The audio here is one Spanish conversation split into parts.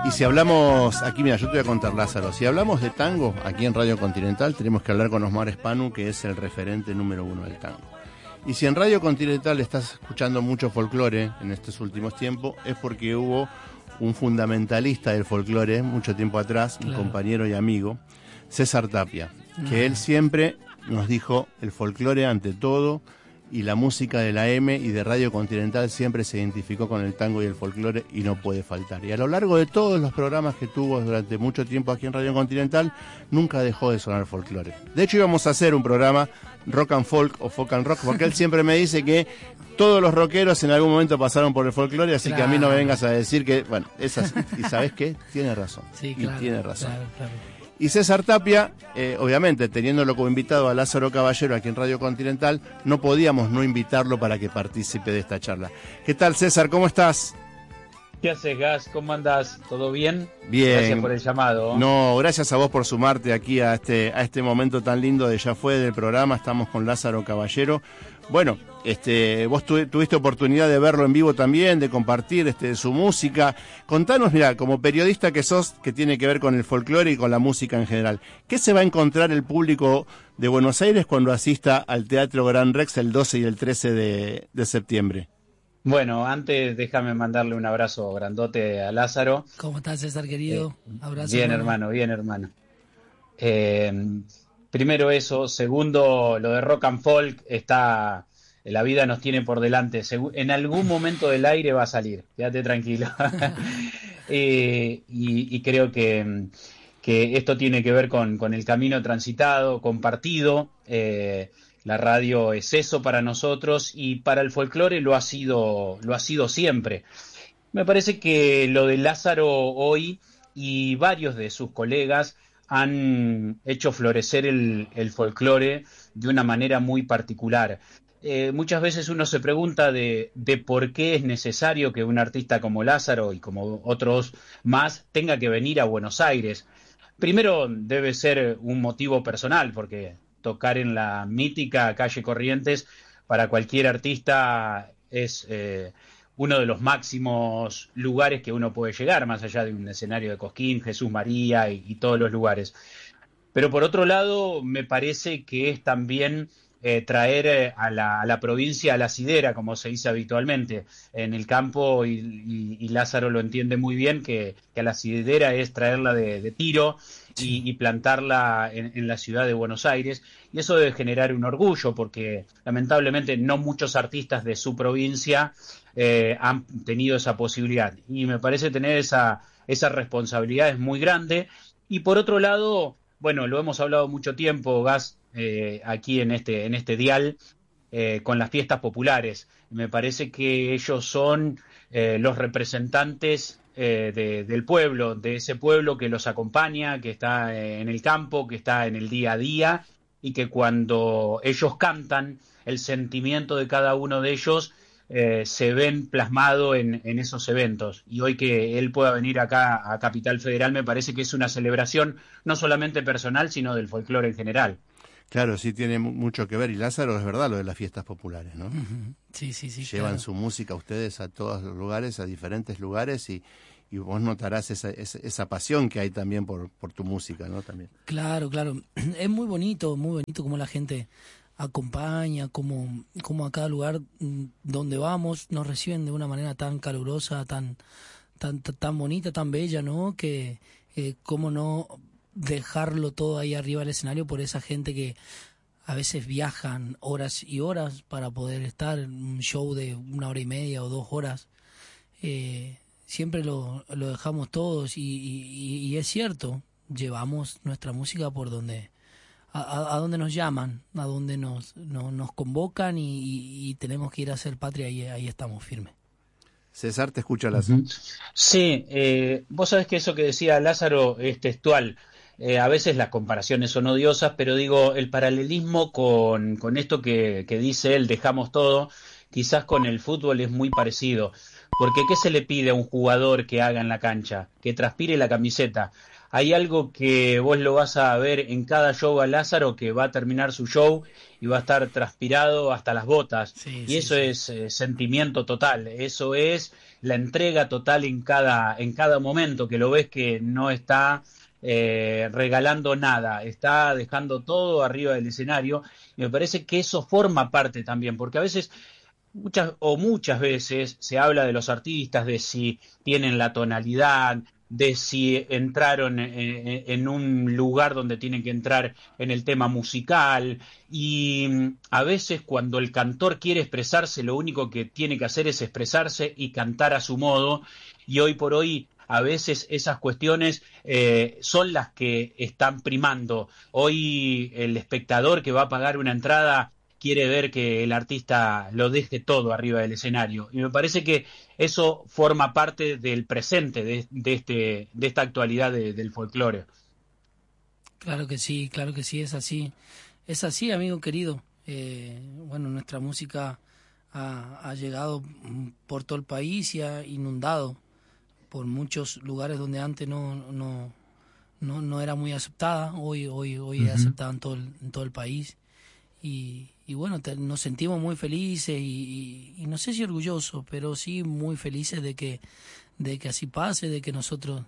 Y si hablamos, aquí mira, yo te voy a contar, Lázaro, si hablamos de tango, aquí en Radio Continental tenemos que hablar con Osmar Spanu, que es el referente número 1 del tango. Y si en Radio Continental estás escuchando mucho folclore en estos últimos tiempos, es porque hubo un fundamentalista del folclore mucho tiempo atrás, claro, un compañero y amigo, César Tapia, que él siempre nos dijo el folclore ante todo, y la música de la M y de Radio Continental siempre se identificó con el tango y el folclore y no puede faltar. Y a lo largo de todos los programas que tuvo durante mucho tiempo aquí en Radio Continental, nunca dejó de sonar folclore. De hecho, íbamos a hacer un programa rock and folk o folk and rock, porque él siempre me dice que todos los rockeros en algún momento pasaron por el folclore, así claro, que a mí no me vengas a decir que, bueno, es así. ¿Y sabes qué? Tiene razón. Sí, claro, y tiene razón. Claro. Y César Tapia, obviamente, teniéndolo como invitado a Lázaro Caballero aquí en Radio Continental, no podíamos no invitarlo para que participe de esta charla. ¿Qué tal, César? ¿Cómo estás? ¿Qué haces, Gas? ¿Cómo andás? ¿Todo bien? Bien. Gracias por el llamado. No, gracias a vos por sumarte aquí a este momento tan lindo de Ya Fue del programa. Estamos con Lázaro Caballero. Bueno, vos tuviste oportunidad de verlo en vivo también, de compartir su música. Contanos, mira, como periodista que sos, que tiene que ver con el folclore y con la música en general, ¿qué se va a encontrar el público de Buenos Aires cuando asista al Teatro Gran Rex el 12 y el 13 de septiembre? Bueno, antes déjame mandarle un abrazo grandote a Lázaro. ¿Cómo estás, César, querido? Abrazo. Bien, hermano. Primero eso, segundo, lo de rock and folk la vida nos tiene por delante. En algún momento del aire va a salir, quédate tranquilo. Y creo que esto tiene que ver con el camino transitado, compartido. La radio es eso para nosotros y para el folclore lo ha sido siempre. Me parece que lo de Lázaro hoy y varios de sus colegas han hecho florecer el folclore de una manera muy particular. Muchas veces uno se pregunta de por qué es necesario que un artista como Lázaro y como otros más tenga que venir a Buenos Aires. Primero debe ser un motivo personal, porque tocar en la mítica calle Corrientes para cualquier artista es uno de los máximos lugares que uno puede llegar, más allá de un escenario de Cosquín, Jesús María y todos los lugares. Pero por otro lado, me parece que es también traer a la provincia a la sidera, como se dice habitualmente en el campo, y Lázaro lo entiende muy bien, que a la sidera es traerla de tiro y plantarla en la ciudad de Buenos Aires, y eso debe generar un orgullo, porque lamentablemente no muchos artistas de su provincia han tenido esa posibilidad, y me parece tener esa responsabilidad es muy grande. Y por otro lado, bueno, lo hemos hablado mucho tiempo, Gas, aquí en este dial, con las fiestas populares. Me parece que ellos son los representantes del pueblo, de ese pueblo que los acompaña, que está en el campo, que está en el día a día, y que cuando ellos cantan, el sentimiento de cada uno de ellos se ven plasmado en esos eventos. Y hoy que él pueda venir acá a Capital Federal me parece que es una celebración no solamente personal, sino del folclore en general. Claro, sí tiene mucho que ver, y Lázaro, es verdad lo de las fiestas populares, ¿no? Uh-huh. Sí. Llevan su música ustedes a todos los lugares, a diferentes lugares, y vos notarás esa pasión que hay también por tu música, ¿no? También. Claro. Es muy bonito como la gente acompaña, como a cada lugar donde vamos nos reciben de una manera tan calurosa, tan bonita, tan bella, ¿no? Que cómo no dejarlo todo ahí arriba del escenario por esa gente que a veces viajan horas y horas para poder estar en un show de 1 hora y media o 2 horas. Siempre lo dejamos todos y es cierto, llevamos nuestra música por donde a donde nos llaman, a donde nos convocan y tenemos que ir a hacer patria, y ahí estamos firmes. César, te escucha Lázaro. Sí, vos sabés que eso que decía Lázaro es textual. A veces las comparaciones son odiosas, pero digo, el paralelismo con esto que dice él, dejamos todo, quizás con el fútbol es muy parecido. Porque ¿qué se le pide a un jugador que haga en la cancha? Que transpire la camiseta. hay algo que vos lo vas a ver en cada show a Lázaro, que va a terminar su show y va a estar transpirado hasta las botas. Sí, Y sí, eso sí. es sentimiento total, eso es la entrega total en cada momento, que lo ves que no está regalando nada, está dejando todo arriba del escenario. Y me parece que eso forma parte también, porque a veces muchas veces se habla de los artistas, de si tienen la tonalidad, de si entraron en un lugar donde tienen que entrar en el tema musical, y a veces cuando el cantor quiere expresarse, lo único que tiene que hacer es expresarse y cantar a su modo, y hoy por hoy a veces esas cuestiones son las que están primando. Hoy el espectador que va a pagar una entrada quiere ver que el artista lo deje todo arriba del escenario. Y me parece que eso forma parte del presente de esta actualidad del folclore. Claro que sí, es así. Es así, amigo querido. Bueno, nuestra música ha llegado por todo el país y ha inundado por muchos lugares donde antes no era muy aceptada. Hoy es aceptada en todo el país. Y bueno, nos sentimos muy felices y no sé si orgullosos, pero sí muy felices de que así pase, de que nosotros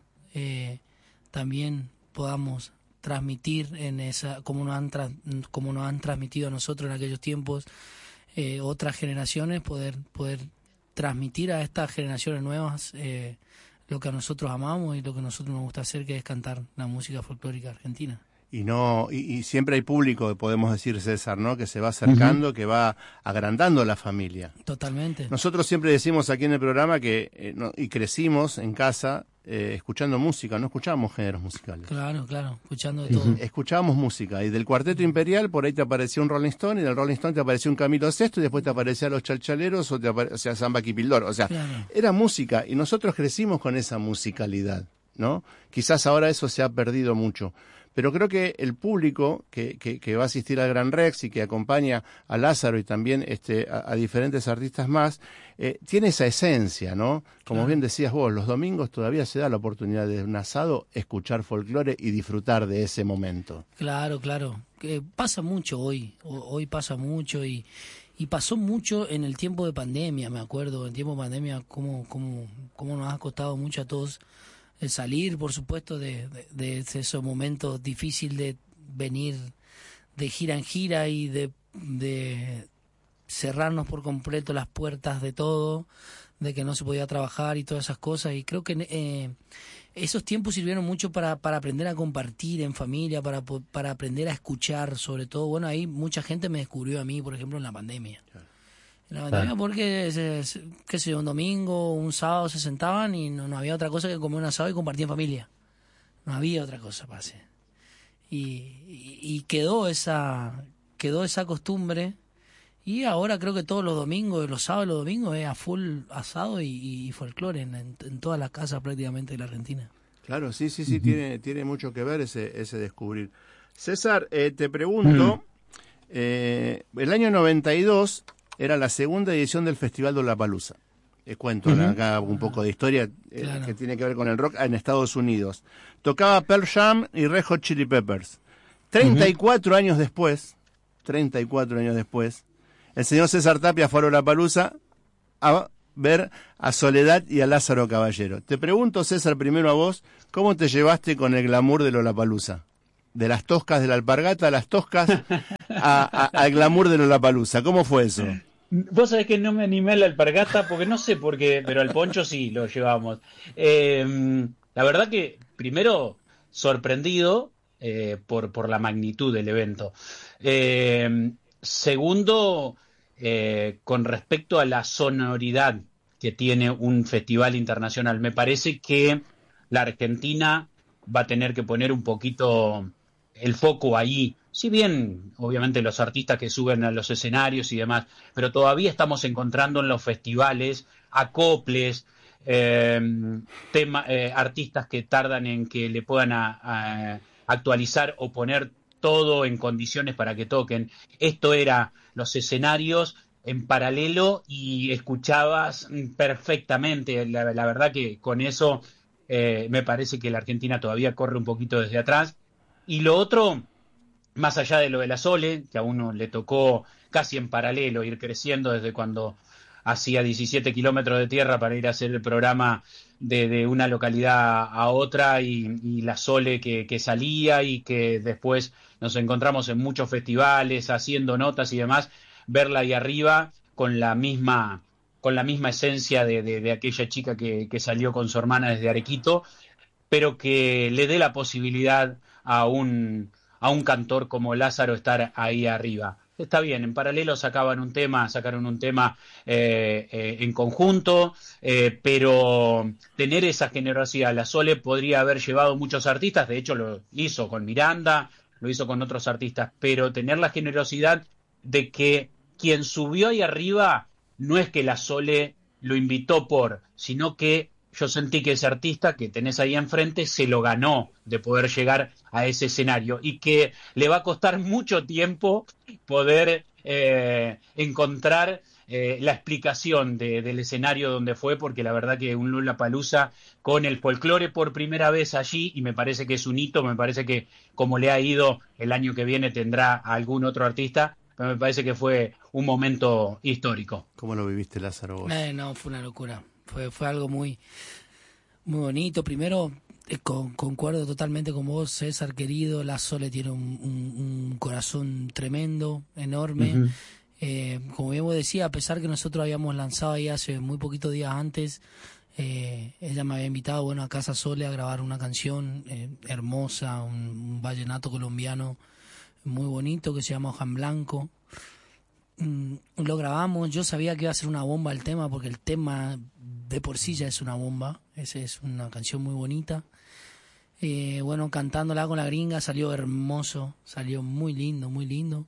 también podamos transmitir en esa, como nos han transmitido a nosotros en aquellos tiempos, otras generaciones, poder transmitir a estas generaciones nuevas lo que a nosotros amamos y lo que a nosotros nos gusta hacer, que es cantar la música folclórica argentina. Y siempre hay público, podemos decir, César, ¿no? Que se va acercando, que va agrandando la familia. Totalmente. Nosotros siempre decimos aquí en el programa que y crecimos en casa escuchando música, no escuchábamos géneros musicales. Claro, escuchando de todo. Escuchábamos música, y del Cuarteto Imperial por ahí te aparecía un Rolling Stone, y del Rolling Stone te aparecía un Camilo Sesto, y después te aparecían los Chalchaleros, o sea, Samba Kipildor, o sea, claro. Era música, y nosotros crecimos con esa musicalidad, ¿no? Quizás ahora eso se ha perdido mucho. Pero creo que el público que va a asistir al Gran Rex y que acompaña a Lázaro y también a diferentes artistas más, tiene esa esencia, ¿no? Como Claro. bien decías vos, los domingos todavía se da la oportunidad de un asado, escuchar folclore y disfrutar de ese momento. Claro. Que pasa mucho hoy pasa mucho y pasó mucho en el tiempo de pandemia, me acuerdo, en el tiempo de pandemia, cómo nos ha costado mucho a todos el salir, por supuesto, de esos momentos difíciles de venir de gira en gira y de cerrarnos por completo las puertas de todo, de que no se podía trabajar y todas esas cosas. Y creo que esos tiempos sirvieron mucho para aprender a compartir en familia, para aprender a escuchar, sobre todo. Bueno, ahí mucha gente me descubrió a mí, por ejemplo, en la pandemia. Claro. En la pandemia porque, qué sé yo, un domingo, un sábado se sentaban y no había otra cosa que comer un asado y compartir en familia. No había otra cosa, pase. Y quedó esa costumbre. Y ahora creo que todos los domingos, los sábados y los domingos es a full asado y folclore en todas las casas prácticamente de la Argentina. Claro, sí, tiene mucho que ver ese descubrir. César, te pregunto, el año 92 era la segunda edición del Festival de Lollapalooza. Cuento acá un poco de historia Claro. que tiene que ver con el rock en Estados Unidos. Tocaba Pearl Jam y Red Hot Chili Peppers. 34 años después, el señor César Tapia fue a Lollapalooza a ver a Soledad y a Lázaro Caballero. Te pregunto, César, primero a vos, ¿cómo te llevaste con el glamour de Lollapalooza? De las toscas de la alpargata a las toscas al glamour de Lollapalooza. ¿Cómo fue eso? Vos sabés que no me animé a la alpargata porque no sé por qué, pero al poncho sí lo llevamos. La verdad que primero sorprendido por la magnitud del evento. Segundo, con respecto a la sonoridad que tiene un festival internacional, me parece que la Argentina va a tener que poner un poquito el foco ahí. Si bien, obviamente, los artistas que suben a los escenarios y demás, pero todavía estamos encontrando en los festivales acoples, artistas que tardan en que le puedan actualizar o poner todo en condiciones para que toquen. Esto era los escenarios en paralelo y escuchabas perfectamente. La verdad que con eso Me parece que la Argentina todavía corre un poquito desde atrás. Y lo otro, más allá de lo de la Sole, que a uno le tocó casi en paralelo ir creciendo desde cuando hacía 17 kilómetros de tierra para ir a hacer el programa de una localidad a otra y la Sole que salía y que después nos encontramos en muchos festivales haciendo notas y demás, verla ahí arriba con la misma esencia de aquella chica que salió con su hermana desde Arequito, pero que le dé la posibilidad a un cantor como Lázaro estar ahí arriba. Está bien, en paralelo sacaron un tema en conjunto, pero tener esa generosidad, la Sole podría haber llevado muchos artistas, de hecho lo hizo con Miranda, lo hizo con otros artistas, pero tener la generosidad de que quien subió ahí arriba no es que la Sole lo invitó sino que yo sentí que ese artista que tenés ahí enfrente se lo ganó de poder llegar a ese escenario y que le va a costar mucho tiempo poder encontrar la explicación del escenario donde fue, porque la verdad que un Lollapalooza con el folclore por primera vez allí, y me parece que es un hito, me parece que como le ha ido el año que viene tendrá a algún otro artista, pero me parece que fue un momento histórico. ¿Cómo lo viviste, Lázaro, vos? No, fue una locura. Fue algo muy, muy bonito. Primero, concuerdo totalmente con vos, César, querido. La Sole tiene un corazón tremendo, enorme. Uh-huh. Como bien vos decía, a pesar que nosotros habíamos lanzado ahí hace muy poquitos días antes, ella me había invitado, a Casa Sole a grabar una canción hermosa, un vallenato colombiano muy bonito que se llama Hoja en Blanco. Lo grabamos, yo sabía que iba a ser una bomba el tema, porque el tema de por sí ya es una bomba, es una canción muy bonita. Cantándola con la gringa salió hermoso, salió muy lindo, muy lindo.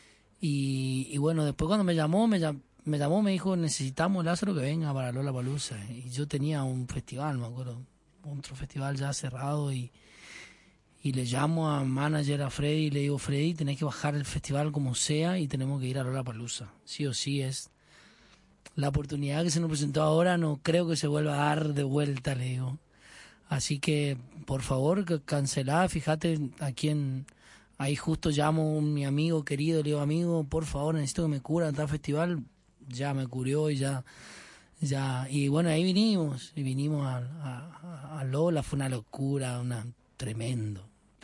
Y después cuando me llamó, me dijo, necesitamos, Lázaro, que venga para Lollapalooza. Y yo tenía un festival, me acuerdo, otro festival ya cerrado, y le llamo a manager, a Freddy, y le digo, Freddy, tenés que bajar el festival como sea y tenemos que ir a Lollapalooza. Sí o sí, es la oportunidad que se nos presentó ahora, no creo que se vuelva a dar de vuelta, le digo. Así que, por favor, cancelá, fíjate ahí justo llamo a mi amigo querido, le digo, amigo, por favor, necesito que me cura en tal festival. Ya me curió y ya. Y ahí vinimos a Lola, fue una locura, tremendo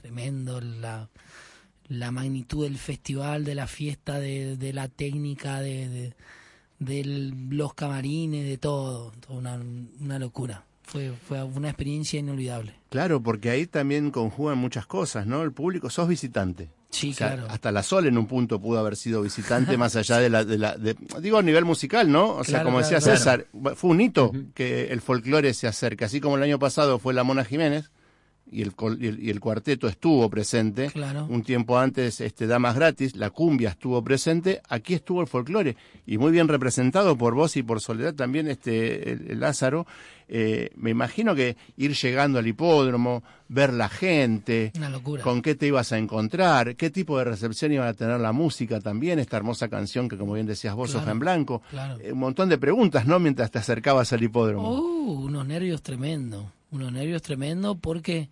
la magnitud del festival, de la fiesta, de la técnica, de los camarines, de todo una locura. Fue una experiencia inolvidable. Claro, porque ahí también conjugan muchas cosas, ¿no? El público, sos visitante. Sí, claro. Hasta la Sol en un punto pudo haber sido visitante, más allá digo a nivel musical, ¿no? O sea, como decía César, fue un hito que el folclore se acerque, así como el año pasado fue la Mona Jiménez, y el cuarteto estuvo presente. Claro. Un tiempo antes Damas Gratis, la cumbia estuvo presente, aquí estuvo el folclore, y muy bien representado por vos y por Soledad también, el Lázaro. Me imagino que ir llegando al hipódromo, ver la gente, una locura. Con qué te ibas a encontrar, qué tipo de recepción iba a tener la música también, esta hermosa canción que, como bien decías vos, Hoja en Blanco. Claro. Un montón de preguntas, ¿no?, mientras te acercabas al hipódromo. Unos nervios tremendos porque,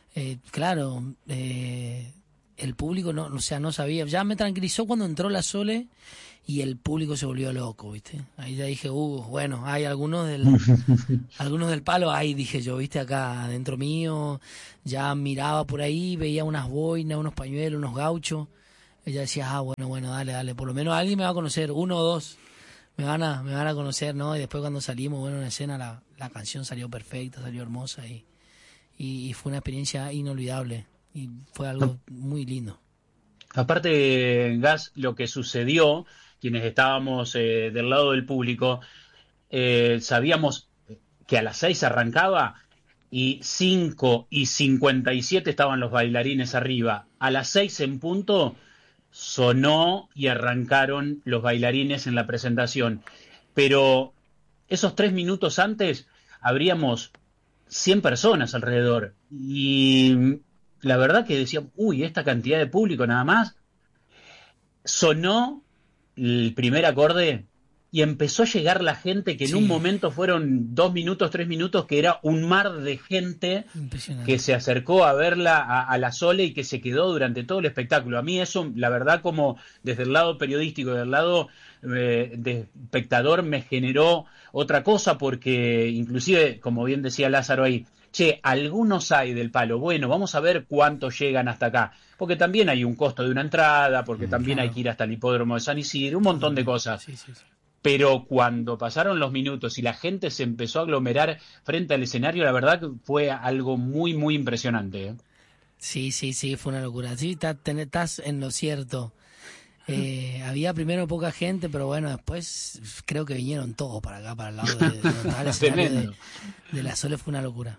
el público no sabía. Ya me tranquilizó cuando entró la Sole y el público se volvió loco, ¿viste? Ahí ya dije, hay algunos del palo, ahí dije yo, ¿viste? Acá adentro mío, ya miraba por ahí, veía unas boinas, unos pañuelos, unos gauchos. Ella decía, dale, por lo menos alguien me va a conocer, uno o dos. Me van a conocer, ¿no? Y después cuando salimos, en escena, la canción salió perfecta, salió hermosa y fue una experiencia inolvidable y fue algo muy lindo. Aparte, Gas, lo que sucedió, quienes estábamos del lado del público, sabíamos que a las 6 arrancaba y 5:57 estaban los bailarines arriba. A las 6 en punto sonó y arrancaron los bailarines en la presentación, pero esos 3 minutos antes habríamos 100 personas alrededor y la verdad que decíamos, esta cantidad de público nada más. Sonó el primer acorde y empezó a llegar la gente, que en un momento fueron 2 minutos, 3 minutos, que era un mar de gente que se acercó a verla a la Sole y que se quedó durante todo el espectáculo. A mí eso, la verdad, como desde el lado periodístico, del lado de espectador, me generó otra cosa, porque inclusive, como bien decía Lázaro ahí, che, algunos hay del palo, bueno, vamos a ver cuántos llegan hasta acá, porque también hay un costo de una entrada, porque también hay que ir hasta el hipódromo de San Isidro, un montón de cosas. Sí. Pero cuando pasaron los minutos y la gente se empezó a aglomerar frente al escenario, la verdad que fue algo muy, muy impresionante, ¿eh? Sí, fue una locura. Sí, estás en lo cierto. Había primero poca gente, pero bueno, después creo que vinieron todos para acá, para el lado del escenario de la Sole. Fue una locura.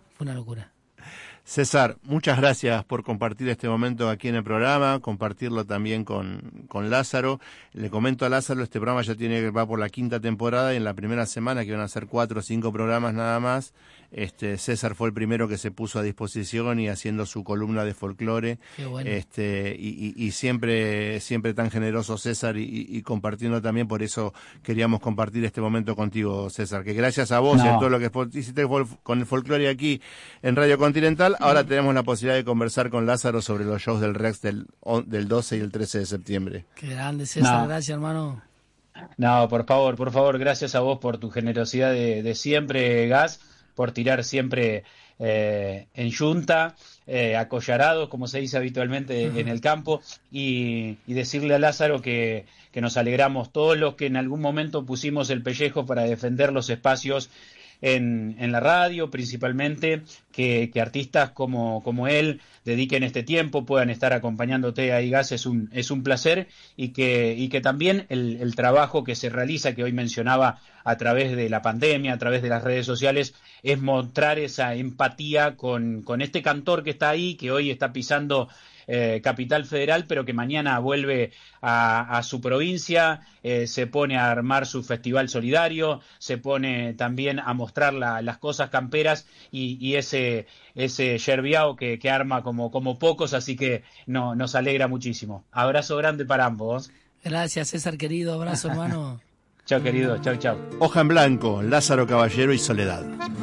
César, muchas gracias por compartir este momento aquí en el programa, compartirlo también con Lázaro. Le comento a Lázaro, este programa ya va por la 5ª temporada, y en la primera semana, que van a ser 4 o 5 programas nada más, César fue el primero que se puso a disposición y haciendo su columna de folclore. Qué bueno. Y siempre tan generoso César, y compartiendo también, por eso queríamos compartir este momento contigo, César, que gracias a vos y a todo lo que hiciste con el folclore aquí en Radio Continental, ahora tenemos la posibilidad de conversar con Lázaro sobre los shows del Rex del 12 y el 13 de septiembre. Qué grande, César, gracias, hermano. No, por favor, gracias a vos por tu generosidad de siempre, Gas, por tirar siempre en yunta, acollarados, como se dice habitualmente en el campo, y decirle a Lázaro que nos alegramos todos los que en algún momento pusimos el pellejo para defender los espacios en la radio, principalmente, que artistas como él dediquen este tiempo, puedan estar acompañándote ahí, Gas, es un placer, y que también el trabajo que se realiza, que hoy mencionaba, a través de la pandemia, a través de las redes sociales, es mostrar esa empatía con este cantor que está ahí, que hoy está pisando Capital Federal, pero que mañana vuelve a su provincia, se pone a armar su festival solidario, se pone también a mostrar las cosas camperas y ese yerbiao que arma como pocos, así que nos alegra muchísimo. Abrazo grande para ambos. Gracias, César, querido, abrazo, hermano. Chao, querido, chao. Hoja en Blanco, Lázaro Caballero y Soledad.